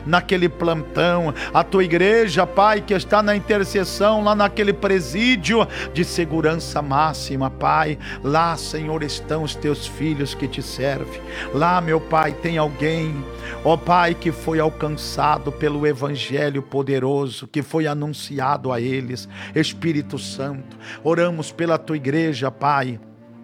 naquele plantão, a tua igreja, Pai, que está na intercessão, lá naquele presídio de segurança máxima, Pai. Lá, Senhor, estão os teus filhos que te servem. Lá, meu Pai, tem alguém, ó Pai, que foi alcançado pelo evangelho poderoso, que foi anunciado a eles. Espírito Santo, oramos pela tua igreja, Pai,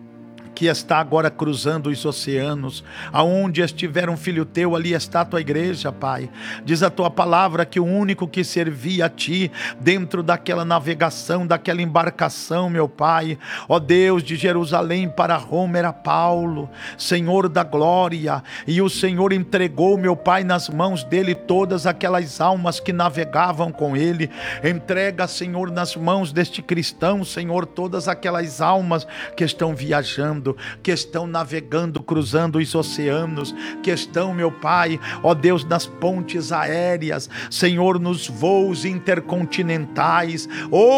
que está agora cruzando os oceanos. Aonde estiver um filho teu, ali está a tua igreja, Pai. Diz a tua palavra que o único que servia a ti dentro daquela navegação, daquela embarcação, meu Pai, ó Deus, de Jerusalém para Roma, era Paulo, Senhor da glória. E o Senhor entregou, meu Pai, nas mãos dele todas aquelas almas que navegavam com ele. Entrega, Senhor, nas mãos deste cristão, Senhor, todas aquelas almas que estão viajando, que estão navegando, cruzando os oceanos, que estão, meu Pai, ó Deus, nas pontes aéreas, Senhor, nos voos intercontinentais.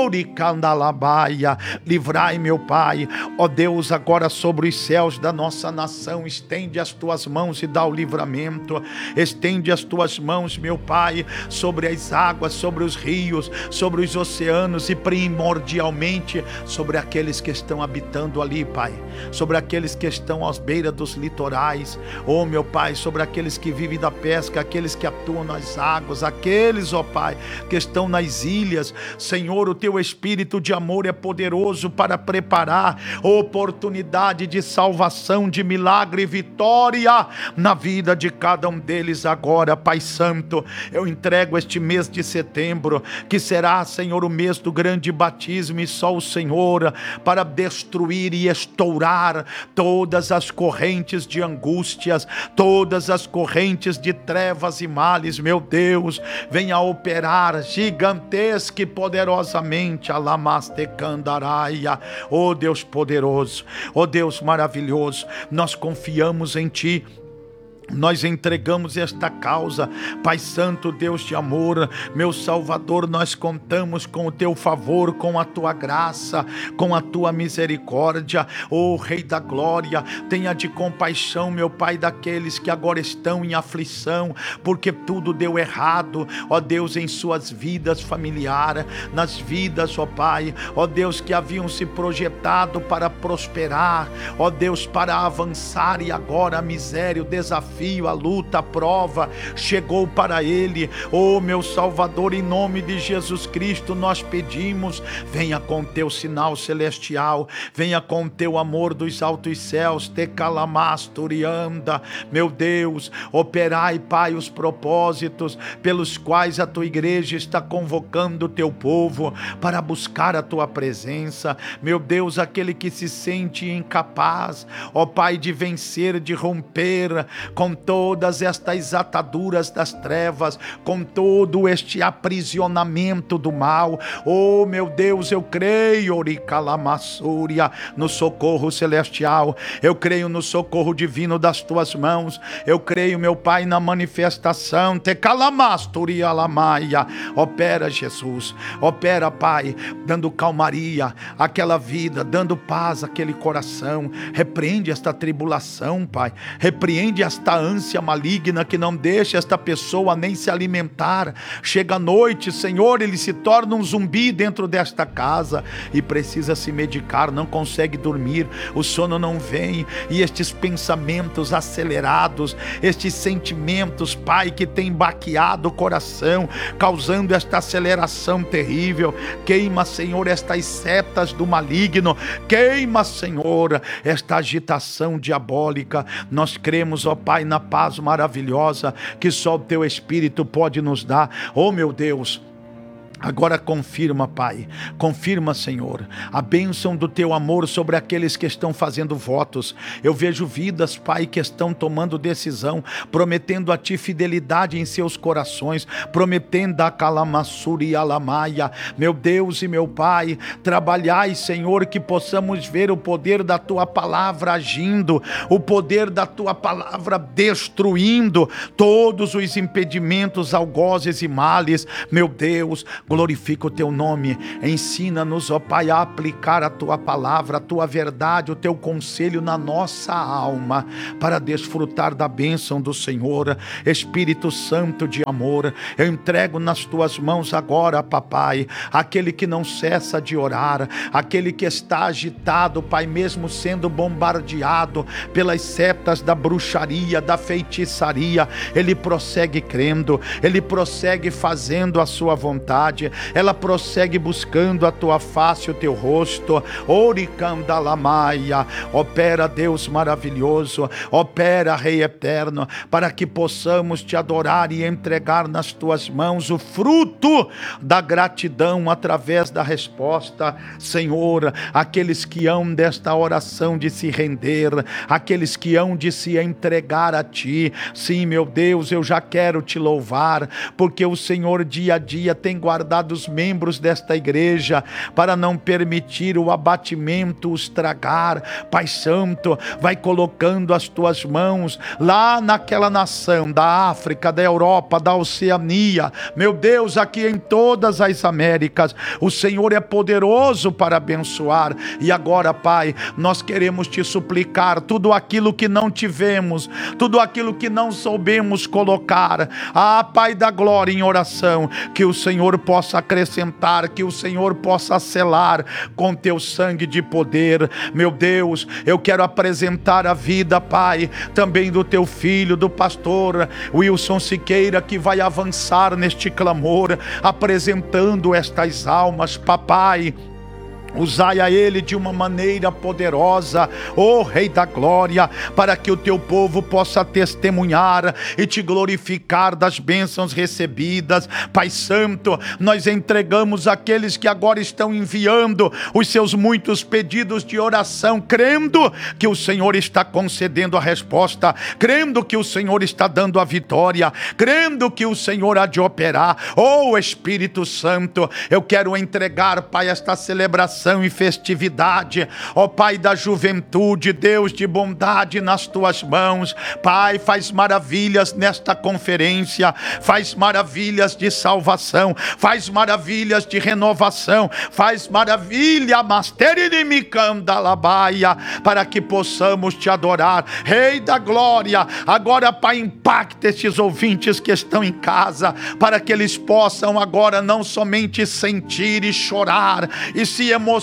Oricandalabaia, livrai, meu Pai, ó Deus, agora sobre os céus da nossa nação. Estende as tuas mãos e dá o livramento. Estende as tuas mãos, meu Pai, sobre as águas, sobre os rios, sobre os oceanos e primordialmente sobre aqueles que estão habitando ali, Pai, sobre aqueles que estão às beiras dos litorais, oh meu Pai, sobre aqueles que vivem da pesca, aqueles que atuam nas águas, aqueles, ó Pai, que estão nas ilhas. Senhor, o teu Espírito de amor é poderoso para preparar oportunidade de salvação, de milagre e vitória na vida de cada um deles agora. Pai Santo, eu entrego este mês de setembro, que será, Senhor, o mês do grande batismo, e só o Senhor para destruir e estourar todas as correntes de angústias, todas as correntes de trevas e males. Meu Deus, venha operar gigantesca e poderosamente, Alamastecandaraia, ó Deus poderoso, ó Deus maravilhoso, nós confiamos em Ti. Nós entregamos esta causa, Pai Santo, Deus de amor, meu Salvador. Nós contamos com o teu favor, com a tua graça, com a tua misericórdia. Ó Rei da glória, tenha de compaixão, meu Pai, daqueles que agora estão em aflição, porque tudo deu errado, ó Deus, em suas vidas familiares, nas vidas, ó Pai, ó Deus, que haviam se projetado para prosperar, ó Deus, para avançar, e agora a miséria, o desafio, a luta, a prova chegou para ele. Oh meu Salvador, em nome de Jesus Cristo nós pedimos, venha com teu sinal celestial, venha com teu amor dos altos céus, te calamasturianda, meu Deus, operai, Pai, os propósitos pelos quais a tua igreja está convocando o teu povo para buscar a tua presença. Meu Deus, aquele que se sente incapaz, ó Pai, de vencer, de romper com todas estas ataduras das trevas, com todo este aprisionamento do mal. Oh meu Deus, eu creio, Oricalamassúria, no socorro celestial, eu creio no socorro divino das tuas mãos, eu creio, meu Pai, na manifestação, te calamasturia lamaia. Opera, Jesus, opera, Pai, dando calmaria àquela vida, dando paz àquele coração. Repreende esta tribulação, Pai, repreende esta ânsia maligna que não deixa esta pessoa nem se alimentar. Chega a noite, Senhor, ele se torna um zumbi dentro desta casa e precisa se medicar, não consegue dormir, o sono não vem, e estes pensamentos acelerados, estes sentimentos, Pai, que tem baqueado o coração, causando esta aceleração terrível. Queima, Senhor, estas setas do maligno, queima, Senhor, esta agitação diabólica. Nós cremos, ó Pai, na paz maravilhosa que só o teu Espírito pode nos dar. Oh meu Deus, agora confirma, Pai, confirma, Senhor, a bênção do teu amor sobre aqueles que estão fazendo votos. Eu vejo vidas, Pai, que estão tomando decisão, prometendo a Ti fidelidade em seus corações, prometendo a calamassuri e alamaia. Meu Deus e meu Pai, trabalhai, Senhor, que possamos ver o poder da Tua palavra agindo, o poder da Tua palavra destruindo todos os impedimentos, algozes e males. Meu Deus, Glorifica o teu nome, ensina-nos, ó Pai, a aplicar a tua palavra, a tua verdade, o teu conselho na nossa alma, para desfrutar da bênção do Senhor. Espírito Santo de amor, eu entrego nas tuas mãos agora, papai, aquele que não cessa de orar, aquele que está agitado, Pai, mesmo sendo bombardeado pelas setas da bruxaria, da feitiçaria, ele prossegue crendo, ele prossegue fazendo a sua vontade, ela prossegue buscando a tua face, o teu rosto. Oricandalamaia, opera, Deus maravilhoso, opera, Rei eterno, para que possamos te adorar e entregar nas tuas mãos o fruto da gratidão através da resposta. Senhor, aqueles que hão desta oração de se render, aqueles que hão de se entregar a ti, sim, meu Deus, eu já quero te louvar, porque o Senhor dia a dia tem guardado os membros desta igreja para não permitir o abatimento, o estragar. Pai Santo, vai colocando as tuas mãos lá naquela nação da África, da Europa, da Oceania, meu Deus, aqui em todas as Américas. O Senhor é poderoso para abençoar, e agora, Pai, nós queremos te suplicar tudo aquilo que não tivemos, tudo aquilo que não soubemos colocar, Pai da glória, em oração, que o Senhor possa acrescentar, que o Senhor possa selar com teu sangue de poder. Meu Deus, eu quero apresentar a vida, Pai, também do teu filho, do pastor Wilson Siqueira, que vai avançar neste clamor, apresentando estas almas, papai. Usai a ele de uma maneira poderosa, ó Rei da glória, para que o teu povo possa testemunhar e te glorificar das bênçãos recebidas. Pai Santo, nós entregamos aqueles que agora estão enviando os seus muitos pedidos de oração, crendo que o Senhor está concedendo a resposta, crendo que o Senhor está dando a vitória, crendo que o Senhor há de operar. Ó Espírito Santo, eu quero entregar, Pai, esta celebração e festividade, ó Pai da juventude, Deus de bondade, nas tuas mãos. Pai, faz maravilhas nesta conferência, faz maravilhas de salvação, faz maravilhas de renovação, faz maravilha, Masteririmicandabaia, para que possamos te adorar, Rei da glória. Agora, Pai, impacta estes ouvintes que estão em casa, para que eles possam agora não somente sentir e chorar e se emocionar,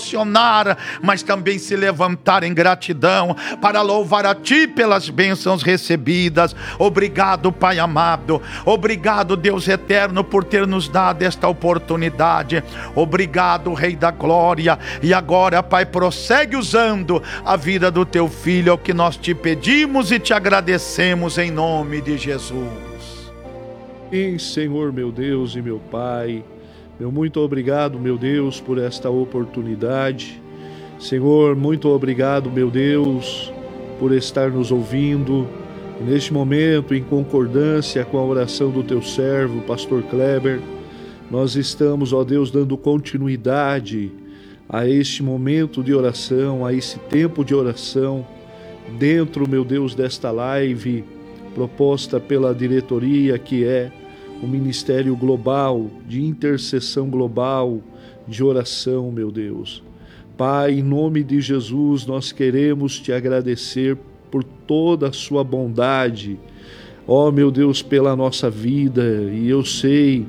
mas também se levantar em gratidão para louvar a ti pelas bênçãos recebidas. Obrigado, Pai amado, obrigado, Deus eterno, por ter nos dado esta oportunidade. Obrigado, Rei da glória. E agora, Pai, prossegue usando a vida do teu filho, é o que nós te pedimos e te agradecemos em nome de Jesus. Sim, Senhor, meu Deus e meu Pai, meu muito obrigado, meu Deus, por esta oportunidade. Senhor, muito obrigado, meu Deus, por estar nos ouvindo. E neste momento, em concordância com a oração do teu servo, pastor Kleber, nós estamos, ó Deus, dando continuidade a este momento de oração, a esse tempo de oração, dentro, meu Deus, desta live proposta pela diretoria, que é o Ministério Global, de intercessão global, de oração, meu Deus. Pai, em nome de Jesus, nós queremos te agradecer por toda a sua bondade, ó meu Deus, pela nossa vida. E eu sei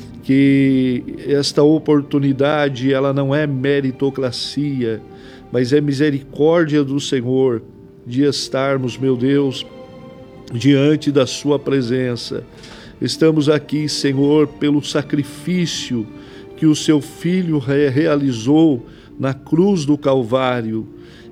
que esta oportunidade, ela não é meritocracia, mas é misericórdia do Senhor, de estarmos, meu Deus, diante da sua presença. Estamos aqui, Senhor, pelo sacrifício que o seu Filho realizou na cruz do Calvário.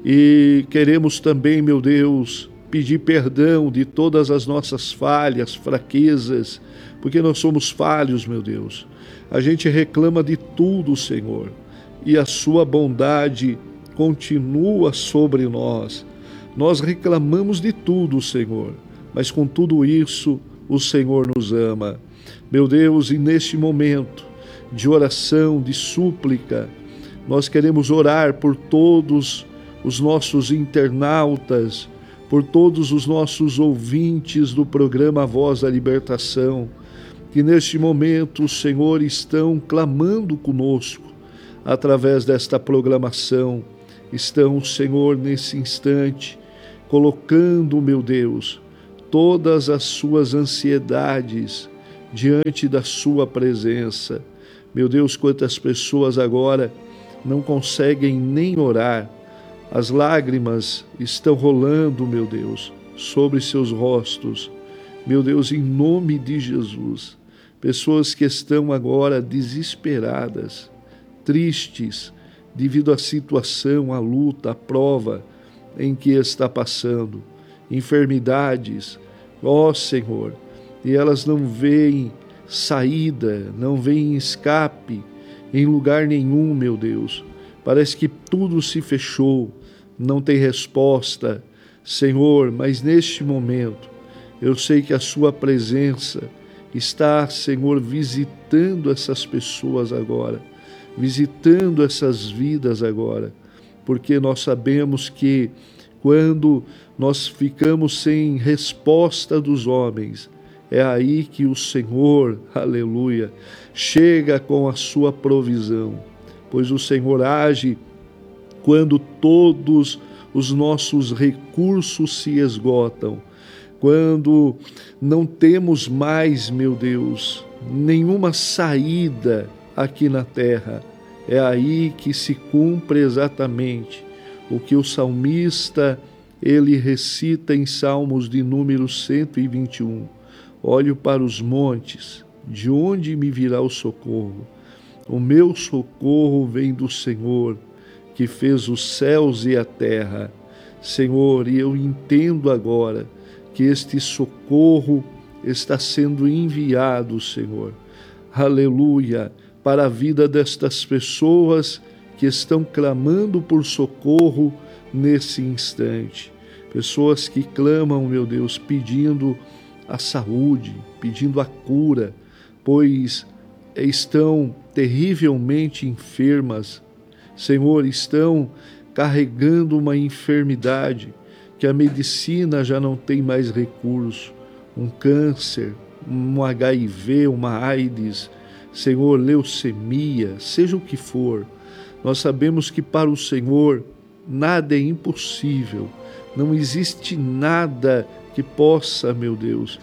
E queremos também, meu Deus, pedir perdão de todas as nossas falhas, fraquezas, porque nós somos falhos, meu Deus. A gente reclama de tudo, Senhor, e a sua bondade continua sobre nós. Nós reclamamos de tudo, Senhor, mas com tudo isso, o Senhor nos ama. Meu Deus, e neste momento de oração, de súplica, nós queremos orar por todos os nossos internautas, por todos os nossos ouvintes do programa Voz da Libertação, que neste momento, Senhor, estão clamando conosco através desta programação. Estão, Senhor, nesse instante, colocando, meu Deus, todas as suas ansiedades diante da sua presença. Meu Deus, quantas pessoas agora não conseguem nem orar. As lágrimas estão rolando, meu Deus, sobre seus rostos. Meu Deus, em nome de Jesus, pessoas que estão agora desesperadas, tristes, devido à situação, à luta, à prova em que está passando, enfermidades, ó Senhor, e elas não veem saída, não veem escape em lugar nenhum, meu Deus. Parece que tudo se fechou, não tem resposta, Senhor, mas neste momento eu sei que a sua presença está, Senhor, visitando essas pessoas agora, visitando essas vidas agora, porque nós sabemos que quando nós ficamos sem resposta dos homens, é aí que o Senhor, aleluia, chega com a sua provisão, pois o Senhor age quando todos os nossos recursos se esgotam, quando não temos mais, meu Deus, nenhuma saída aqui na terra. É aí que se cumpre exatamente o que o salmista, ele recita em Salmos de número 121. Olho para os montes, de onde me virá o socorro? O meu socorro vem do Senhor, que fez os céus e a terra. Senhor, e eu entendo agora que este socorro está sendo enviado, Senhor. Aleluia, para a vida destas pessoas que estão clamando por socorro nesse instante. Pessoas que clamam, meu Deus, pedindo a saúde, pedindo a cura, pois estão terrivelmente enfermas. Senhor, estão carregando uma enfermidade que a medicina já não tem mais recurso, um câncer, um HIV, uma AIDS, Senhor, leucemia, seja o que for. Nós sabemos que para o Senhor nada é impossível, não existe nada que possa, meu Deus,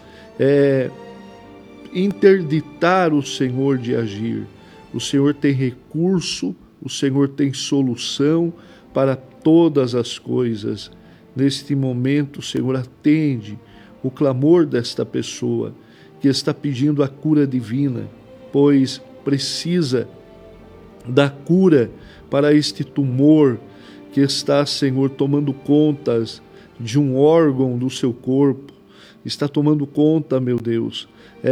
interditar o Senhor de agir. O Senhor tem recurso, o Senhor tem solução para todas as coisas. Neste momento, Senhor, atende o clamor desta pessoa que está pedindo a cura divina, pois precisa da cura para este tumor que está, Senhor, tomando contas de um órgão do seu corpo, está tomando conta, meu Deus,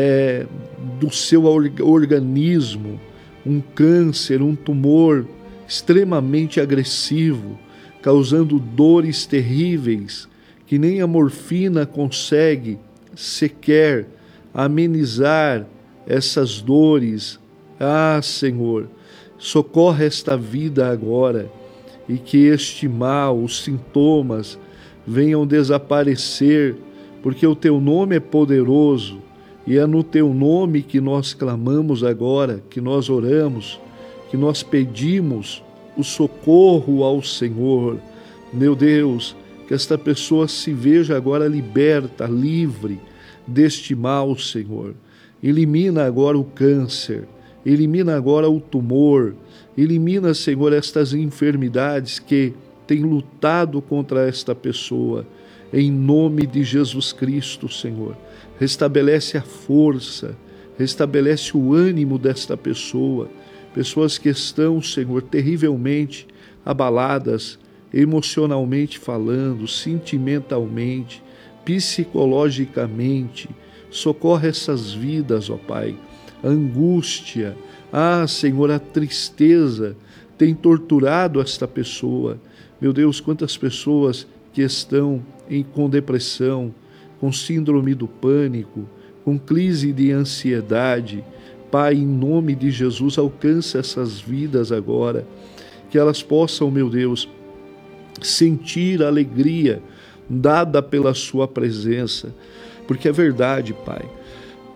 do seu organismo, um câncer, um tumor extremamente agressivo, causando dores terríveis que nem a morfina consegue sequer amenizar essas dores. Ah, Senhor, socorre esta vida agora e que este mal, os sintomas, venham desaparecer, porque o Teu nome é poderoso e é no Teu nome que nós clamamos agora, que nós oramos, que nós pedimos o socorro ao Senhor. Meu Deus, que esta pessoa se veja agora liberta, livre deste mal, Senhor. Elimina agora o câncer, elimina agora o tumor, elimina, Senhor, estas enfermidades que têm lutado contra esta pessoa. Em nome de Jesus Cristo, Senhor, restabelece a força, restabelece o ânimo desta pessoa. Pessoas que estão, Senhor, terrivelmente abaladas, emocionalmente falando, sentimentalmente, psicologicamente. Socorre essas vidas, ó Pai. A angústia, Senhor, a tristeza tem torturado esta pessoa. Meu Deus, quantas pessoas que estão com depressão, com síndrome do pânico, com crise de ansiedade. Pai, em nome de Jesus, alcança essas vidas agora, que elas possam, meu Deus, sentir a alegria dada pela sua presença, porque é verdade, Pai,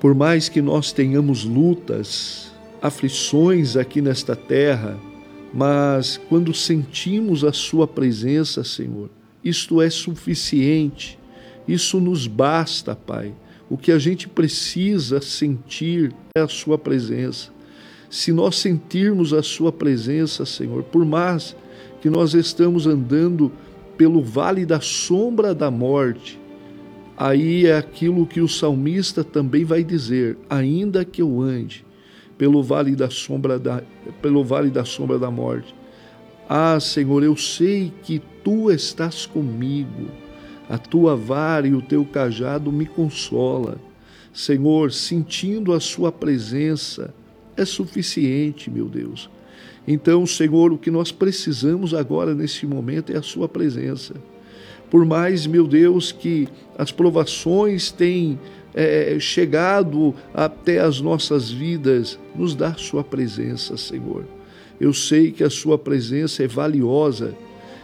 Por mais que nós tenhamos lutas, aflições aqui nesta terra, mas quando sentimos a sua presença, Senhor, isto é suficiente, isso nos basta, Pai. O que a gente precisa sentir é a sua presença. Se nós sentirmos a sua presença, Senhor, por mais que nós estamos andando pelo vale da sombra da morte, aí é aquilo que o salmista também vai dizer: ainda que eu ande pelo vale da sombra da morte, ah, Senhor, eu sei que Tu estás comigo, a Tua vara e o Teu cajado me consola. Senhor, sentindo a Sua presença é suficiente, meu Deus. Então, Senhor, o que nós precisamos agora nesse momento é a Sua presença. Por mais, meu Deus, que as provações tenham chegado até as nossas vidas, nos dá Sua presença, Senhor. Eu sei que a Sua presença é valiosa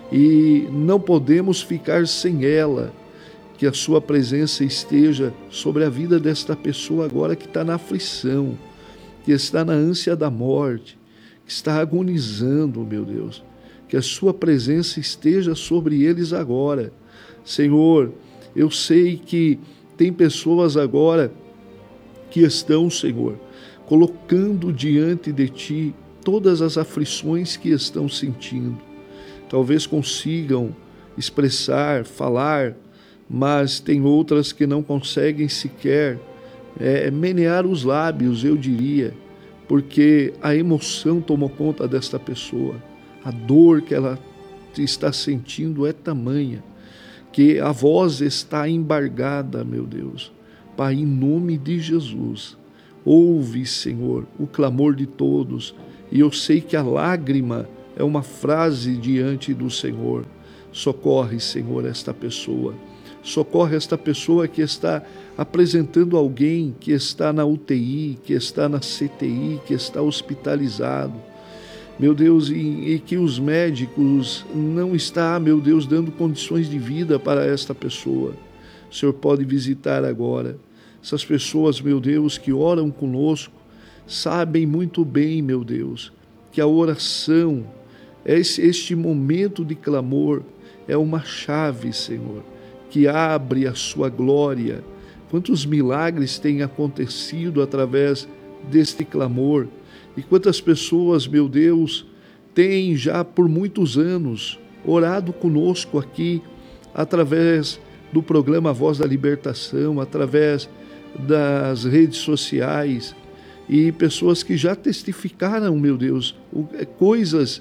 e não podemos ficar sem ela. Que a Sua presença esteja sobre a vida desta pessoa agora que está na aflição, que está na ânsia da morte, que está agonizando, meu Deus. Que a Sua presença esteja sobre eles agora. Senhor, eu sei que tem pessoas agora que estão, Senhor, colocando diante de Ti todas as aflições que estão sentindo. Talvez consigam expressar, falar, mas tem outras que não conseguem sequer menear os lábios, eu diria, porque a emoção tomou conta desta pessoa. A dor que ela está sentindo é tamanha, que a voz está embargada, meu Deus. Pai, em nome de Jesus, ouve, Senhor, o clamor de todos, e eu sei que a lágrima é uma frase diante do Senhor. Socorre, Senhor, esta pessoa. Socorre esta pessoa que está apresentando alguém que está na UTI, que está na CTI, que está hospitalizado. Meu Deus, e que os médicos não estão, meu Deus, dando condições de vida para esta pessoa. O Senhor pode visitar agora. Essas pessoas, meu Deus, que oram conosco, sabem muito bem, meu Deus, que a oração, este momento de clamor, é uma chave, Senhor, que abre a Sua glória. Quantos milagres têm acontecido através deste clamor? E quantas pessoas, meu Deus, têm já por muitos anos orado conosco aqui, através do programa Voz da Libertação, através das redes sociais, e pessoas que já testificaram, meu Deus, coisas,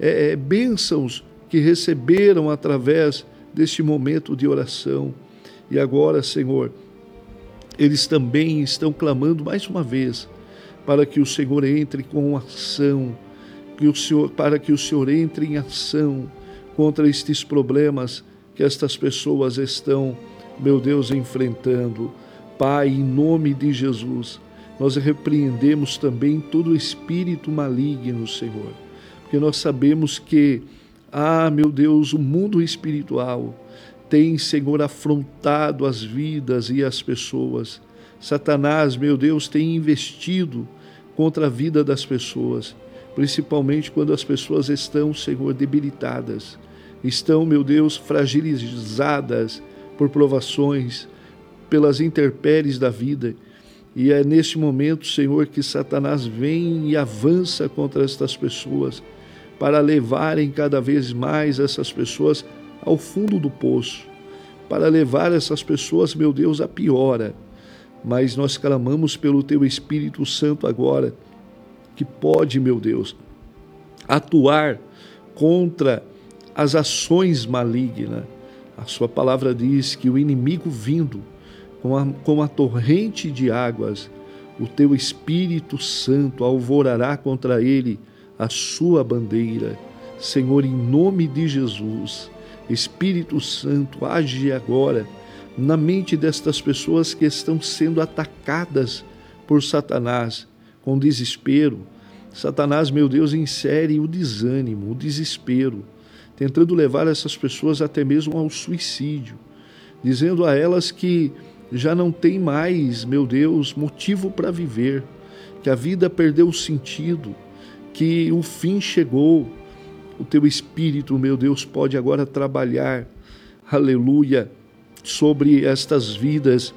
bênçãos que receberam através deste momento de oração. E agora, Senhor, eles também estão clamando mais uma vez para que o Senhor entre com ação, para que o Senhor entre em ação contra estes problemas que estas pessoas estão, meu Deus, enfrentando. Pai, em nome de Jesus, nós repreendemos também todo espírito maligno, Senhor, porque nós sabemos que, meu Deus, o mundo espiritual tem, Senhor, afrontado as vidas e as pessoas. Satanás, meu Deus, tem investido contra a vida das pessoas, principalmente quando as pessoas estão, Senhor, debilitadas, estão, meu Deus, fragilizadas por provações, pelas intempéries da vida. E é neste momento, Senhor, que Satanás vem e avança contra estas pessoas para levarem cada vez mais essas pessoas ao fundo do poço, para levar essas pessoas, meu Deus, à piora. Mas nós clamamos pelo Teu Espírito Santo agora, que pode, meu Deus, atuar contra as ações malignas. A Sua palavra diz que o inimigo vindo com a torrente de águas, o Teu Espírito Santo alvorará contra ele a Sua bandeira. Senhor, em nome de Jesus, Espírito Santo, age agora na mente destas pessoas que estão sendo atacadas por Satanás com desespero. Satanás, meu Deus, insere o desânimo, o desespero, tentando levar essas pessoas até mesmo ao suicídio, dizendo a elas que já não tem mais, meu Deus, motivo para viver, que a vida perdeu o sentido, que o fim chegou. O teu Espírito, meu Deus, pode agora trabalhar, aleluia, sobre estas vidas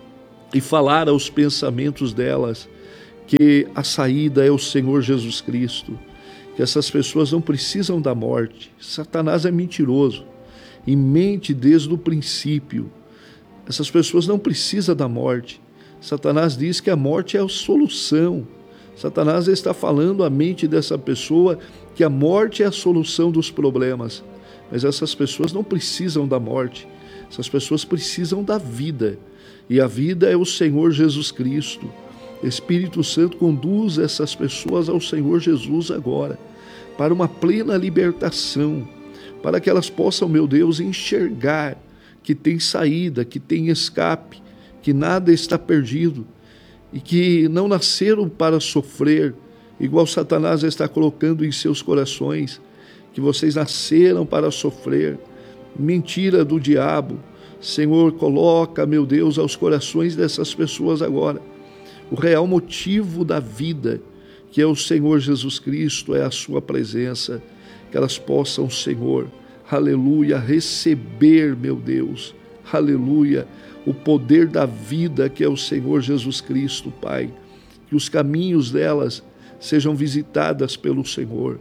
e falar aos pensamentos delas que a saída é o Senhor Jesus Cristo, que essas pessoas não precisam da morte. Satanás é mentiroso e mente desde o princípio. Essas pessoas não precisam da morte. Satanás diz que a morte é a solução. Satanás está falando à mente dessa pessoa que a morte é a solução dos problemas. Mas essas pessoas não precisam da morte. Essas pessoas precisam da vida. E a vida é o Senhor Jesus Cristo. Espírito Santo, conduz essas pessoas ao Senhor Jesus agora, para uma plena libertação, para que elas possam, meu Deus, enxergar que tem saída, que tem escape, que nada está perdido e que não nasceram para sofrer, igual Satanás está colocando em seus corações, que vocês nasceram para sofrer. Mentira do diabo. Senhor, coloca, meu Deus, aos corações dessas pessoas agora o real motivo da vida, que é o Senhor Jesus Cristo, é a sua presença, que elas possam, Senhor, aleluia, receber, meu Deus, aleluia, o poder da vida que é o Senhor Jesus Cristo, Pai, que os caminhos delas sejam visitadas pelo Senhor,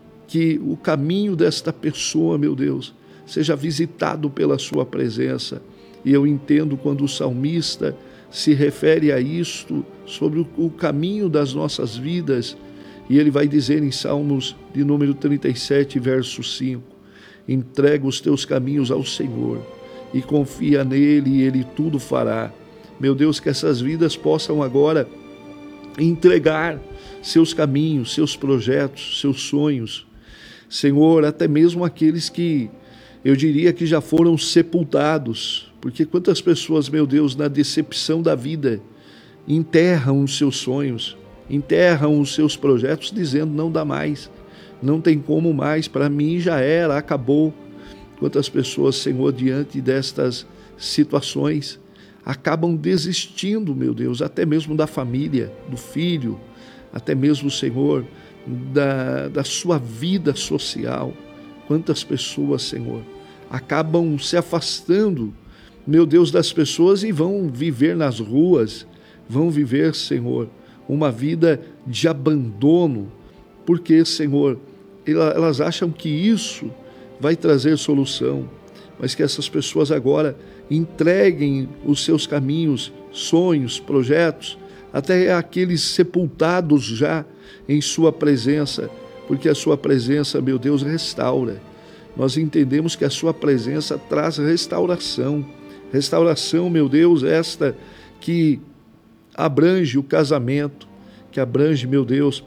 que o caminho desta pessoa, meu Deus, seja visitado pela sua presença. E eu entendo quando o salmista se refere a isto, sobre o caminho das nossas vidas, e ele vai dizer em Salmos de número 37, verso 5, entrega os teus caminhos ao Senhor e confia nele e ele tudo fará. Meu Deus, que essas vidas possam agora entregar seus caminhos, seus projetos, seus sonhos. Senhor, até mesmo aqueles que eu diria que já foram sepultados, porque quantas pessoas, meu Deus, na decepção da vida, enterram os seus sonhos, enterram os seus projetos, dizendo não dá mais, não tem como mais, para mim já era, acabou. Quantas pessoas, Senhor, diante destas situações, acabam desistindo, meu Deus, até mesmo da família, do filho, até mesmo, Senhor, da sua vida social. Quantas pessoas, Senhor, acabam se afastando, meu Deus, das pessoas e vão viver nas ruas, vão viver, Senhor, uma vida de abandono, porque, Senhor, elas acham que isso vai trazer solução, mas que essas pessoas agora entreguem os seus caminhos, sonhos, projetos, até aqueles sepultados já em sua presença, porque a sua presença, meu Deus, restaura. Nós entendemos que a sua presença traz restauração. Restauração, meu Deus, esta que abrange o casamento, que abrange, meu Deus,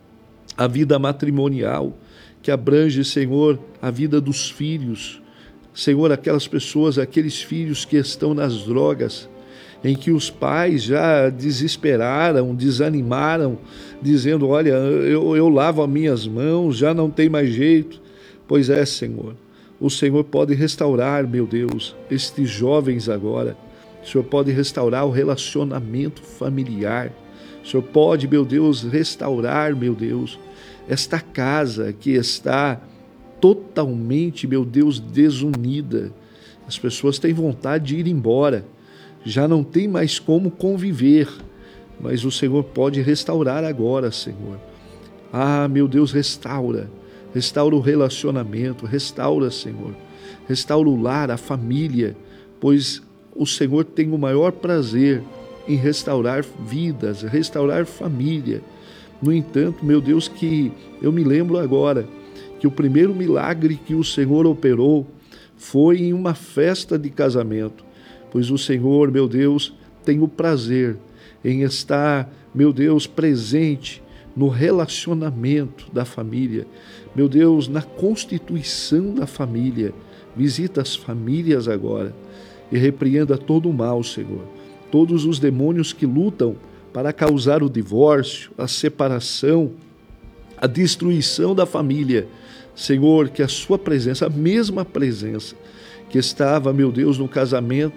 a vida matrimonial, que abrange, Senhor, a vida dos filhos. Senhor, aquelas pessoas, aqueles filhos que estão nas drogas, em que os pais já desesperaram, desanimaram, dizendo, olha, eu lavo as minhas mãos, já não tem mais jeito. Pois é, Senhor, o Senhor pode restaurar, meu Deus, estes jovens agora. O Senhor pode restaurar o relacionamento familiar. O Senhor pode, meu Deus, restaurar, meu Deus, esta casa que está totalmente, meu Deus, desunida. As pessoas têm vontade de ir embora, já não tem mais como conviver, mas o Senhor pode restaurar agora, Senhor. Ah, meu Deus, restaura o relacionamento, restaura, Senhor, restaura o lar, a família, pois o Senhor tem o maior prazer em restaurar vidas, restaurar família. No entanto, meu Deus, que eu me lembro agora que o primeiro milagre que o Senhor operou foi em uma festa de casamento, pois o Senhor, meu Deus, tem o prazer em estar, meu Deus, presente no relacionamento da família, meu Deus, na constituição da família. Visita as famílias agora e repreenda todo o mal, Senhor. Todos os demônios que lutam para causar o divórcio, a separação, a destruição da família. Senhor, que a sua presença, a mesma presença que estava, meu Deus, no casamento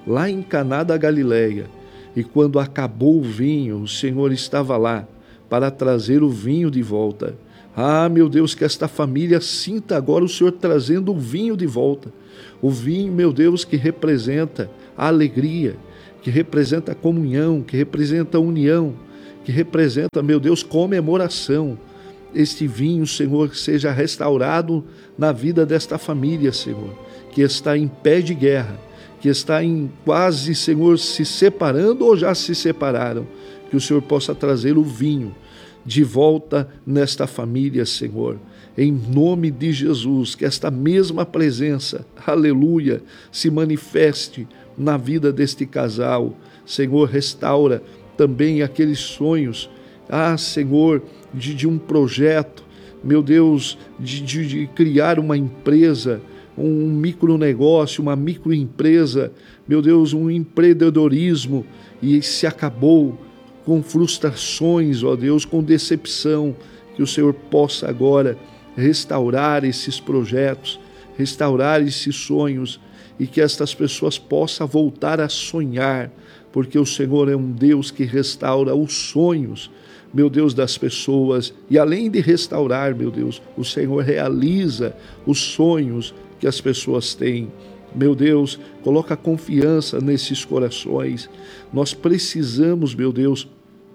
lá em Caná da Galileia. E quando acabou o vinho, o Senhor estava lá para trazer o vinho de volta. Ah, meu Deus, que esta família sinta agora o Senhor trazendo o vinho de volta. O vinho, meu Deus, que representa a alegria, que representa a comunhão, que representa a união, que representa, meu Deus, comemoração. Este vinho, Senhor, seja restaurado na vida desta família, Senhor, que está em pé de guerra, que está em quase, Senhor, se separando ou já se separaram. Que o Senhor possa trazer o vinho de volta nesta família, Senhor. Em nome de Jesus, que esta mesma presença, aleluia, se manifeste na vida deste casal. Senhor, restaura também aqueles sonhos, Senhor, de um projeto, meu Deus, de criar uma empresa, um micronegócio, uma microempresa, meu Deus, um empreendedorismo, e se acabou com frustrações, ó Deus, com decepção. Que o Senhor possa agora restaurar esses projetos, restaurar esses sonhos, e que estas pessoas possam voltar a sonhar, porque o Senhor é um Deus que restaura os sonhos, meu Deus, das pessoas. E além de restaurar, meu Deus, o Senhor realiza os sonhos que as pessoas têm. Meu Deus, coloca confiança nesses corações. Nós precisamos, meu Deus,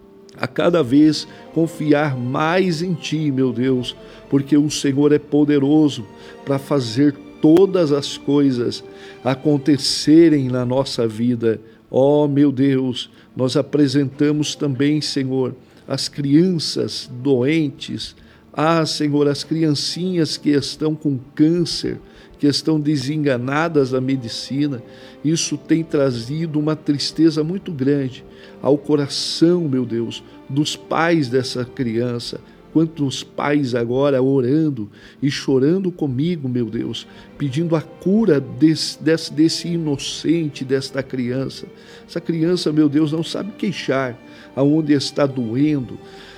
a cada vez confiar mais em Ti, meu Deus, porque o Senhor é poderoso para fazer todas as coisas acontecerem na nossa vida. Ó, meu Deus, nós apresentamos também, Senhor, as crianças doentes, Senhor, as criancinhas que estão com câncer, que estão desenganadas da medicina. Isso tem trazido uma tristeza muito grande ao coração, meu Deus, dos pais dessa criança. Quantos pais agora orando e chorando comigo, meu Deus, pedindo a cura desse inocente, desta criança. Essa criança, meu Deus, não sabe queixar aonde está doendo,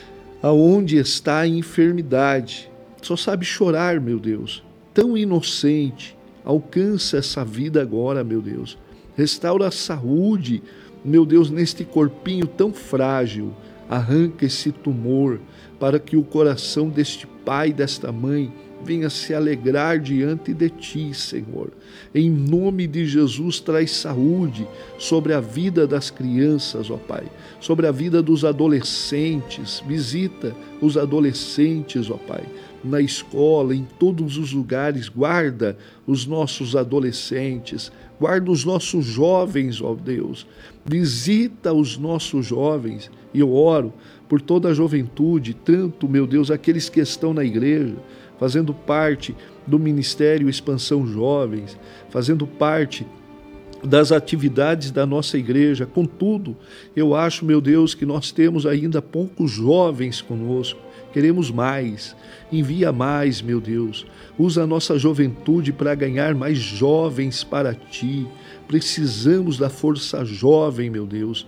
aonde está a enfermidade. Só sabe chorar, meu Deus. Tão inocente. Alcança essa vida agora, meu Deus. Restaura a saúde, meu Deus, neste corpinho tão frágil. Arranca esse tumor para que o coração deste pai e desta mãe venha se alegrar diante de Ti, Senhor. Em nome de Jesus, traz saúde sobre a vida das crianças, ó Pai, sobre a vida dos adolescentes. Visita os adolescentes, ó Pai, na escola, em todos os lugares. Guarda os nossos adolescentes, guarda os nossos jovens, ó Deus. Visita os nossos jovens. E eu oro por toda a juventude, tanto, meu Deus, aqueles que estão na igreja, fazendo parte do Ministério Expansão Jovens, fazendo parte das atividades da nossa igreja. Contudo, eu acho, meu Deus, que nós temos ainda poucos jovens conosco. Queremos mais. Envia mais, meu Deus. Usa a nossa juventude para ganhar mais jovens para Ti. Precisamos da força jovem, meu Deus.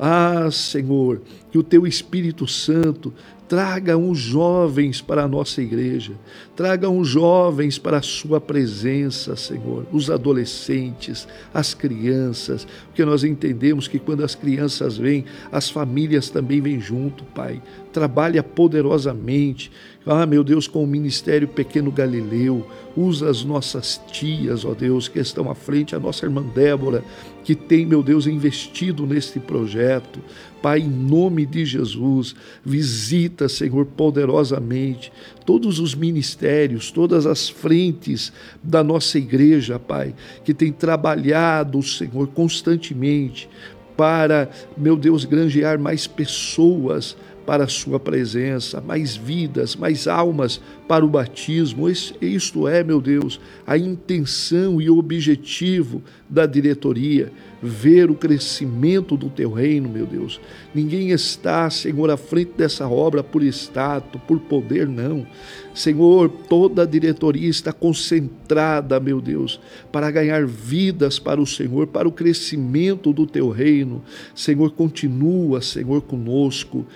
Senhor, que o Teu Espírito Santo traga uns jovens para a nossa igreja, traga uns jovens para a Sua presença, Senhor, os adolescentes, as crianças, porque nós entendemos que quando as crianças vêm, as famílias também vêm junto, Pai. Trabalha poderosamente, meu Deus, com o Ministério Pequeno Galileu. Usa as nossas tias, ó Deus, que estão à frente, a nossa irmã Débora, que tem, meu Deus, investido neste projeto. Pai, em nome de Jesus, visita, Senhor, poderosamente todos os ministérios, todas as frentes da nossa igreja, Pai, que tem trabalhado, Senhor, constantemente para, meu Deus, granjear mais pessoas para a Sua presença, mais vidas, mais almas para o batismo. Isto é, meu Deus, a intenção e o objetivo da diretoria, ver o crescimento do Teu reino, meu Deus. Ninguém está, Senhor, à frente dessa obra por status, por poder, não. Senhor, toda a diretoria está concentrada, meu Deus, para ganhar vidas para o Senhor, para o crescimento do Teu reino. Senhor, continua, Senhor, conosco, em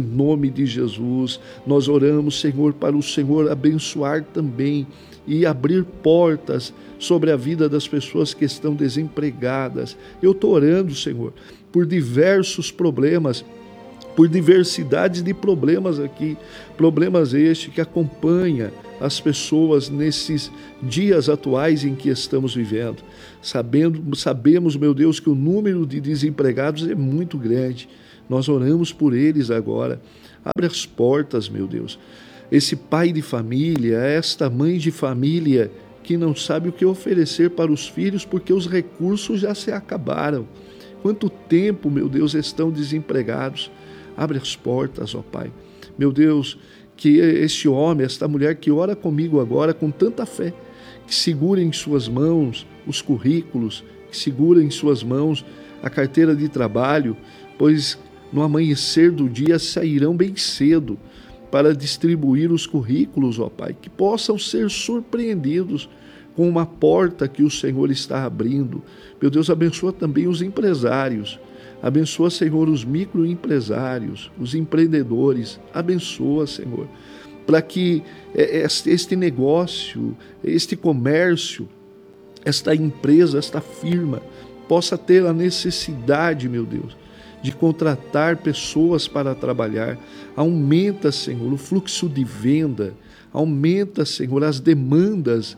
nome de Jesus. Nós oramos, Senhor, para o Senhor abençoar também e abrir portas sobre a vida das pessoas que estão desempregadas. Eu estou orando, Senhor, por diversos problemas, por diversidade de problemas aqui, problemas este que acompanha as pessoas nesses dias atuais em que estamos vivendo. Sabemos, meu Deus, que o número de desempregados é muito grande. Nós oramos por eles agora. Abre as portas, meu Deus. Esse pai de família, esta mãe de família que não sabe o que oferecer para os filhos porque os recursos já se acabaram. Quanto tempo, meu Deus, estão desempregados? Abre as portas, ó Pai. Meu Deus, que este homem, esta mulher que ora comigo agora com tanta fé, que segura em suas mãos os currículos, que segura em suas mãos a carteira de trabalho, pois no amanhecer do dia sairão bem cedo para distribuir os currículos, ó Pai, que possam ser surpreendidos com uma porta que o Senhor está abrindo. Meu Deus, abençoa também os empresários. Abençoa, Senhor, os microempresários, os empreendedores. Abençoa, Senhor, para que este negócio, este comércio, esta empresa, esta firma, possa ter a necessidade, meu Deus, de contratar pessoas para trabalhar. Aumenta, Senhor, o fluxo de venda. Aumenta, Senhor, as demandas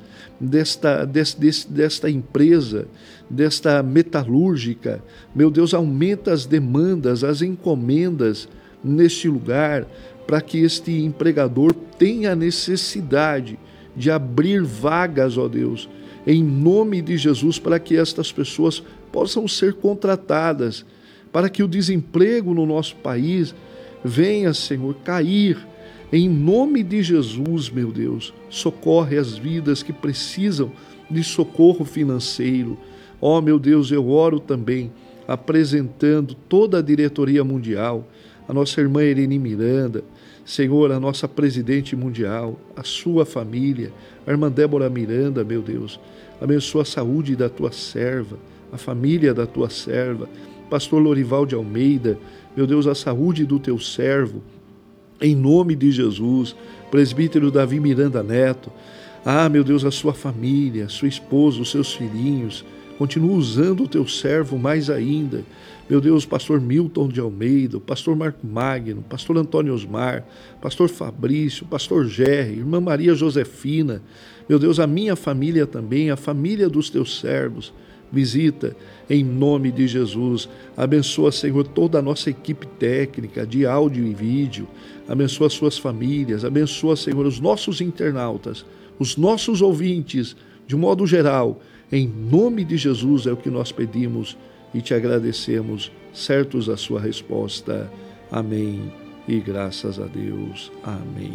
desta empresa, desta metalúrgica. Meu Deus, aumenta as demandas, as encomendas neste lugar, para que este empregador tenha necessidade de abrir vagas, ó Deus, em nome de Jesus, para que estas pessoas possam ser contratadas, para que o desemprego no nosso país venha, Senhor, cair. Em nome de Jesus, meu Deus, socorre as vidas que precisam de socorro financeiro. Ó, meu Deus, eu oro também, apresentando toda a diretoria mundial, a nossa irmã Irene Miranda, Senhor, a nossa presidente mundial, a sua família, a irmã Débora Miranda, meu Deus. Abençoa a saúde da tua serva, a família da tua serva, pastor Lorival de Almeida, meu Deus, a saúde do teu servo, em nome de Jesus, presbítero Davi Miranda Neto, meu Deus, a sua família, a sua esposa, os seus filhinhos, continua usando o teu servo mais ainda, meu Deus, pastor Milton de Almeida, pastor Marco Magno, pastor Antônio Osmar, pastor Fabrício, pastor Gerry, irmã Maria Josefina, meu Deus, a minha família também, a família dos teus servos, visita em nome de Jesus. Abençoa, Senhor, toda a nossa equipe técnica de áudio e vídeo. Abençoa as suas famílias. Abençoa, Senhor, os nossos internautas, os nossos ouvintes, de um modo geral. Em nome de Jesus é o que nós pedimos e te agradecemos, certos a sua resposta. Amém. E graças a Deus. Amém.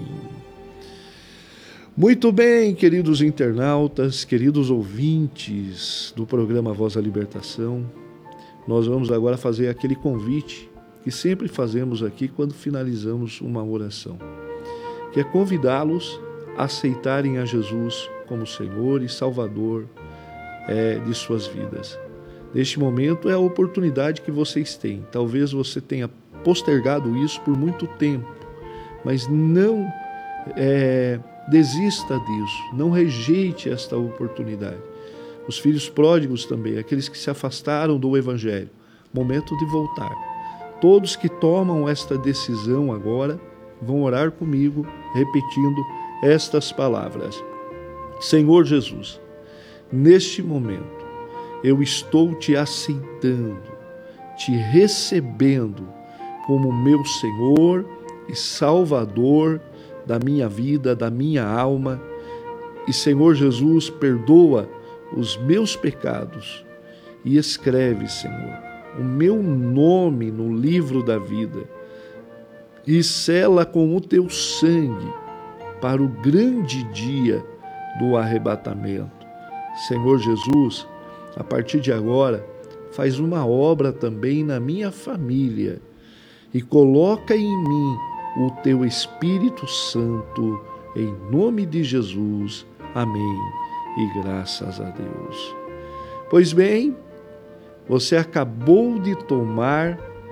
Muito bem, queridos internautas, queridos ouvintes do programa Voz da Libertação, nós vamos agora fazer aquele convite que sempre fazemos aqui quando finalizamos uma oração, que é convidá-los a aceitarem a Jesus como Senhor e Salvador de suas vidas. Neste momento é a oportunidade que vocês têm. Talvez você tenha postergado isso por muito tempo, mas não desista disso, não rejeite esta oportunidade. Os filhos pródigos também, aqueles que se afastaram do Evangelho, momento de voltar. Todos que tomam esta decisão agora vão orar comigo, repetindo estas palavras. Senhor Jesus, neste momento, eu estou te aceitando, te recebendo como meu Senhor e Salvador da minha vida, da minha alma. E, Senhor Jesus, perdoa os meus pecados e escreve, Senhor, o meu nome no livro da vida e sela com o teu sangue para o grande dia do arrebatamento. Senhor Jesus, a partir de agora, faz uma obra também na minha família e coloca em mim o teu Espírito Santo, em nome de Jesus. Amém. E graças a Deus. Pois bem, você acabou de tomar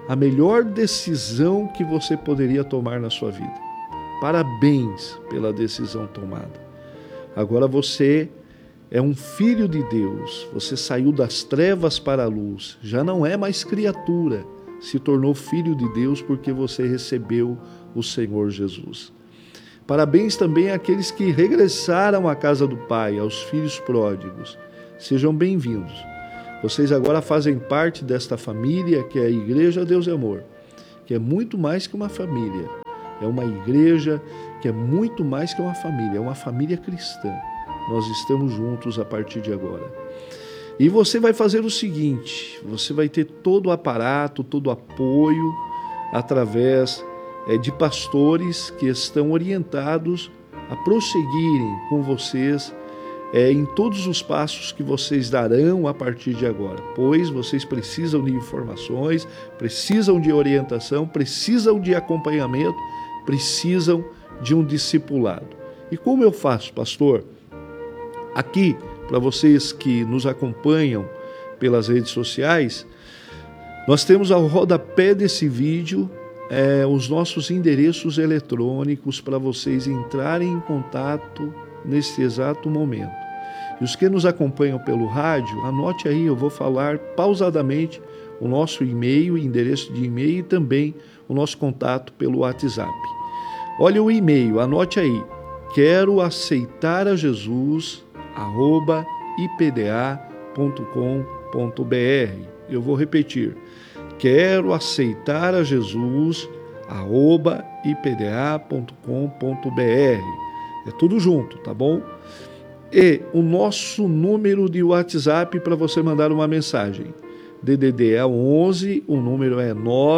a melhor decisão que você poderia tomar na sua vida. Parabéns pela decisão tomada. Agora você é um filho de Deus, você saiu das trevas para a luz, já não é mais criatura, se tornou filho de Deus porque você recebeu o Senhor Jesus. Parabéns também àqueles que regressaram à casa do Pai, aos filhos pródigos. Sejam bem-vindos. Vocês agora fazem parte desta família que é a Igreja Deus é Amor, que é muito mais que uma família. É uma igreja que é muito mais que uma família cristã. Nós estamos juntos a partir de agora. E você vai fazer o seguinte, você vai ter todo o aparato, todo o apoio através de pastores que estão orientados a prosseguirem com vocês em todos os passos que vocês darão a partir de agora, pois vocês precisam de informações, precisam de orientação, precisam de acompanhamento, precisam de um discipulado. E como eu faço, pastor? Aqui, para vocês que nos acompanham pelas redes sociais, nós temos ao rodapé desse vídeo os nossos endereços eletrônicos para vocês entrarem em contato nesse exato momento. E os que nos acompanham pelo rádio, anote aí, eu vou falar pausadamente o nosso e-mail, endereço de e-mail e também o nosso contato pelo WhatsApp. Olha o e-mail, anote aí, quero aceitar a Jesus, @ipda.com.br. Eu vou repetir, quero aceitar a Jesus, @ipda.com.br. É tudo junto, tá bom? E o nosso número de WhatsApp para você mandar uma mensagem. DDD é 11, o número é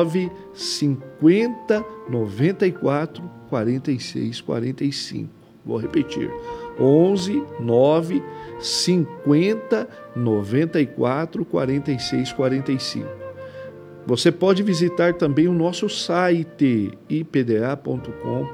950 94 46 45. Vou repetir. 11 9 50 94 46 45. Você pode visitar também o nosso site ipda.com.br.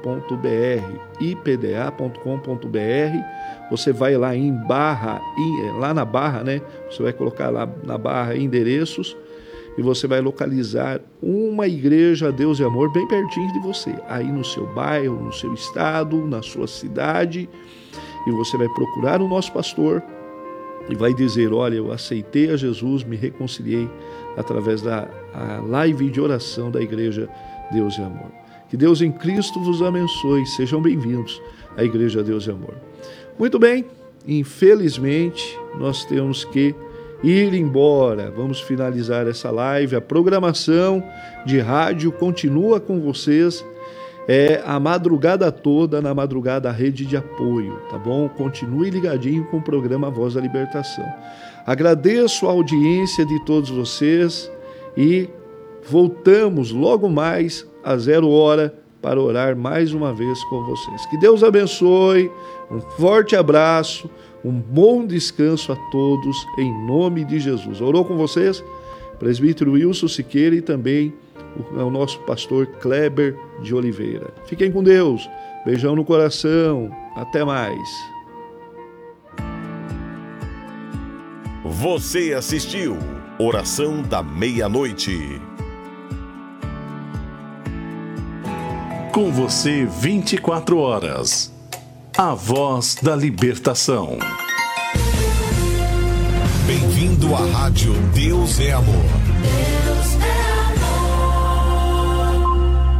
ipda.com.br. Você vai lá em barra, lá na barra, né? Você vai colocar lá na barra endereços e você vai localizar uma igreja Deus e Amor bem pertinho de você, aí no seu bairro, no seu estado, na sua cidade. E você vai procurar o nosso pastor e vai dizer, olha, eu aceitei a Jesus, me reconciliei através da live de oração da Igreja Deus e Amor. Que Deus em Cristo vos abençoe, sejam bem-vindos à Igreja Deus e Amor. Muito bem, infelizmente nós temos que ir embora, vamos finalizar essa live, a programação de rádio continua com vocês, a madrugada toda, na madrugada a rede de apoio, tá bom? Continue ligadinho com o programa Voz da Libertação. Agradeço a audiência de todos vocês e voltamos logo mais a 0h para orar mais uma vez com vocês. Que Deus abençoe, um forte abraço, um bom descanso a todos, em nome de Jesus. Orou com vocês? Presbítero Wilson Siqueira e também o nosso pastor Kleber de Oliveira. Fiquem com Deus, beijão no coração, até mais. Você assistiu Oração da Meia-Noite. Com você 24 horas. A Voz da Libertação. Bem-vindo à Rádio Deus é Amor. Deus é amor.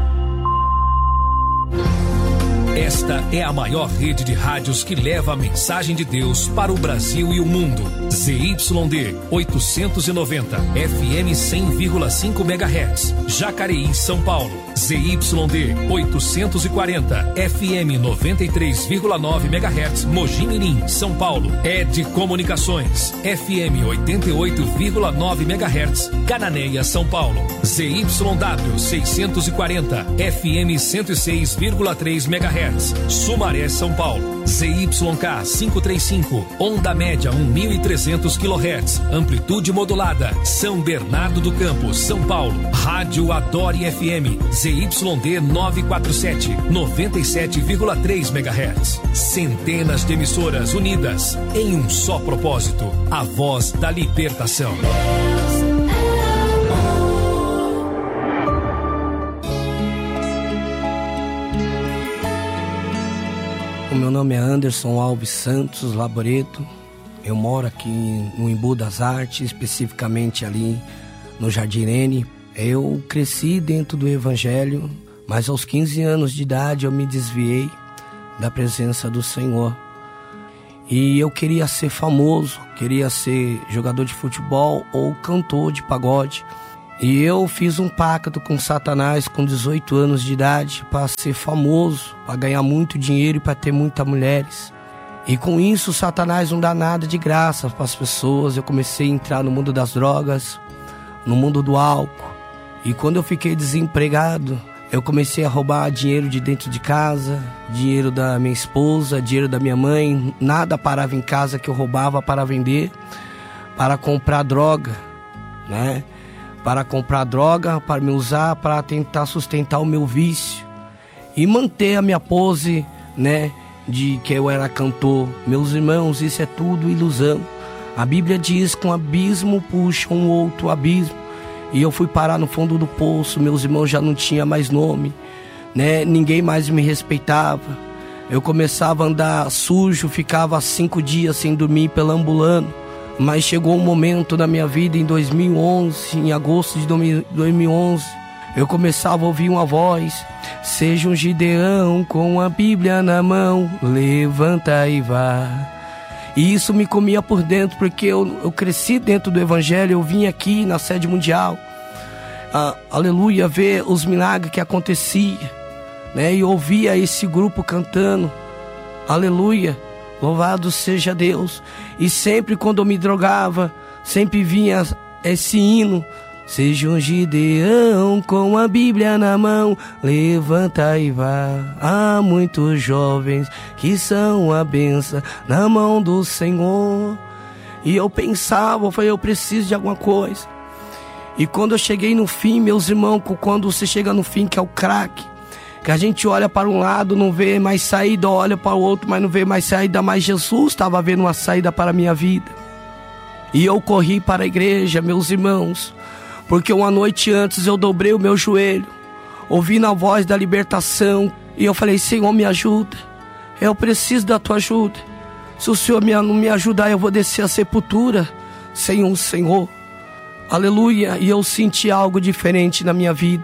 Esta é a maior rede de rádios que leva a mensagem de Deus para o Brasil e o mundo. ZYD 890, FM 100,5 MHz, Jacareí, São Paulo. ZYD 840, FM 93,9 MHz, Mogi Mirim, São Paulo. ED Comunicações, FM 88,9 MHz, Cananéia, São Paulo. ZYW 640, FM 106,3 MHz, Sumaré, São Paulo. ZYK 535, onda média 1.300 kHz, amplitude modulada, São Bernardo do Campo, São Paulo. Rádio Adore FM, ZYD 947, 97,3 MHz. Centenas de emissoras unidas em um só propósito, a Voz da Libertação. O meu nome é Anderson Alves Santos Laboreto. Eu moro aqui no Embu das Artes, especificamente ali no Jardim Irene. Eu cresci dentro do Evangelho, mas aos 15 anos de idade eu me desviei da presença do Senhor. E eu queria ser famoso, queria ser jogador de futebol ou cantor de pagode. E eu fiz um pacto com Satanás com 18 anos de idade para ser famoso, para ganhar muito dinheiro e para ter muitas mulheres. E com isso Satanás não dá nada de graça para as pessoas. Eu comecei a entrar no mundo das drogas, no mundo do álcool. E quando eu fiquei desempregado, eu comecei a roubar dinheiro de dentro de casa, dinheiro da minha esposa, dinheiro da minha mãe. Nada parava em casa que eu roubava para vender, para comprar droga, né? Para comprar droga, para me usar, para tentar sustentar o meu vício e manter a minha pose, né, de que eu era cantor. Meus irmãos, isso é tudo ilusão. A Bíblia diz que um abismo puxa um outro abismo. E eu fui parar no fundo do poço. Meus irmãos já não tinham mais nome, né? Ninguém mais me respeitava. Eu começava a andar sujo, ficava 5 dias sem dormir, perambulando. Mas chegou um momento na minha vida em 2011, em agosto de 2011, eu começava a ouvir uma voz: seja um Gideão com a Bíblia na mão, levanta e vá. E isso me comia por dentro, porque eu cresci dentro do Evangelho. Eu vim aqui na sede mundial, aleluia, ver os milagres que aconteciam, né? E ouvia esse grupo cantando, aleluia, louvado seja Deus. E sempre quando eu me drogava, sempre vinha esse hino: seja um Gideão com a Bíblia na mão, levanta e vá. Há muitos jovens que são a bênção na mão do Senhor. E eu pensava, eu falei, eu preciso de alguma coisa. E quando eu cheguei no fim, meus irmãos, quando você chega no fim, que é o crack, que a gente olha para um lado, não vê mais saída, olha para o outro, mas não vê mais saída. Mas Jesus estava vendo uma saída para a minha vida. E eu corri para a igreja, meus irmãos, porque uma noite antes eu dobrei o meu joelho, ouvindo a voz da libertação, e eu falei: Senhor, me ajuda, eu preciso da tua ajuda. Se o Senhor não me ajudar, eu vou descer a sepultura sem o Senhor, aleluia. E eu senti algo diferente na minha vida.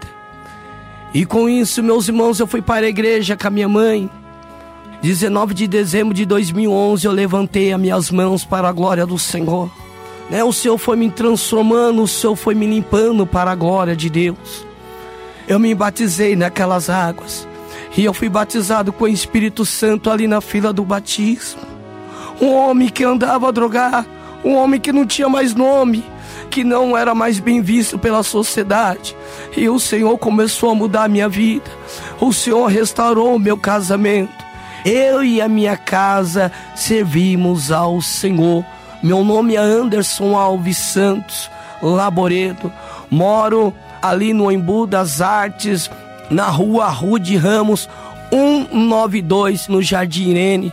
E com isso, meus irmãos, eu fui para a igreja com a minha mãe. 19 de dezembro de 2011, eu levantei as minhas mãos para a glória do Senhor, né? O Senhor foi me transformando, o Senhor foi me limpando para a glória de Deus. Eu me batizei naquelas águas, e eu fui batizado com o Espírito Santo ali na fila do batismo. Um homem que andava drogado, um homem que não tinha mais nome, que não era mais bem visto pela sociedade. E o Senhor começou a mudar a minha vida. O Senhor restaurou o meu casamento. Eu e a minha casa servimos ao Senhor. Meu nome é Anderson Alves Santos Laboreto. Moro ali no Embu das Artes, na rua Rude Ramos 192, no Jardim Irene.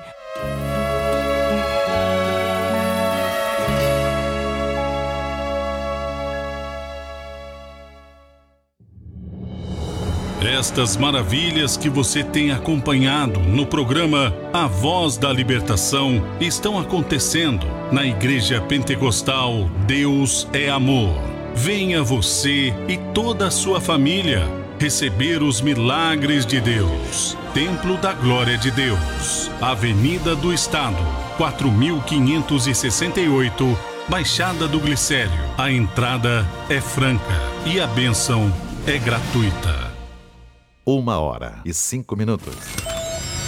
Estas maravilhas que você tem acompanhado no programa A Voz da Libertação estão acontecendo na Igreja Pentecostal Deus é Amor. Venha você e toda a sua família receber os milagres de Deus. Templo da Glória de Deus, Avenida do Estado, 4568, Baixada do Glicério. A entrada é franca e a bênção é gratuita. 1h05.